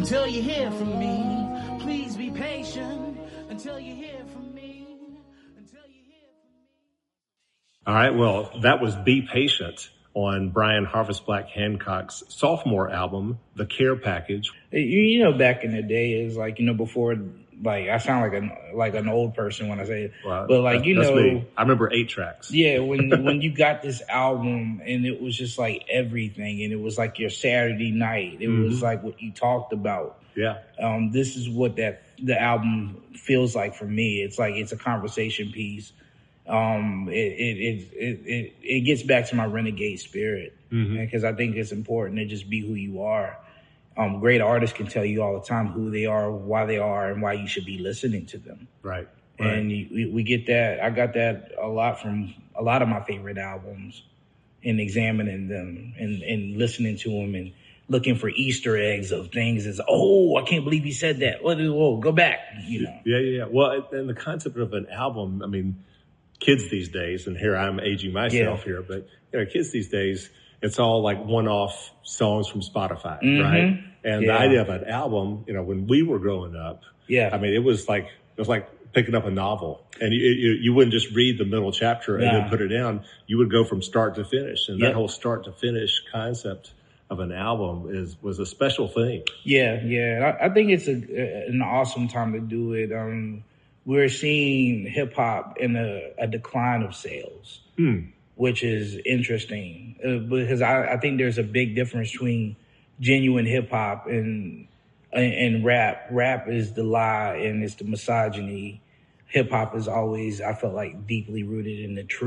until you hear from me. Please be patient until you hear from me. All right, well, that was Be Patient on Brian Harvest Black Hancock's sophomore album, The Care Package. You know, back in the day, is like, you know, before, like, I sound like an old person when I say it, well, but like, you that's know, me. I remember 8 tracks. Yeah, when you got this album and it was just like everything, and it was like your Saturday night. It was like what you talked about. Yeah. This is what the album feels like for me. It's like it's a conversation piece. It gets back to my renegade spirit, because I think it's important to just be who you are. Great artists can tell you all the time who they are, why they are, and why you should be listening to them. Right. And we get that. I got that a lot from a lot of my favorite albums, and examining them and listening to them and looking for Easter eggs of things. As, oh, I can't believe he said that. Whoa, go back. You know. Yeah. Well, and the concept of an album, I mean, kids these days, and here I'm aging myself here, but you know, kids these days, it's all like one-off songs from Spotify, right? And the idea of an album, you know, when we were growing up, I mean, it was like picking up a novel, and you wouldn't just read the middle chapter and then put it down. You would go from start to finish, and that whole start to finish concept of an album was a special thing. Yeah. I think it's an awesome time to do it. We're seeing hip hop in a decline of sales, which is interesting, because I think there's a big difference between genuine hip hop and rap. Rap is the lie and it's the misogyny. Hip hop is always, I felt like, deeply rooted in the truth.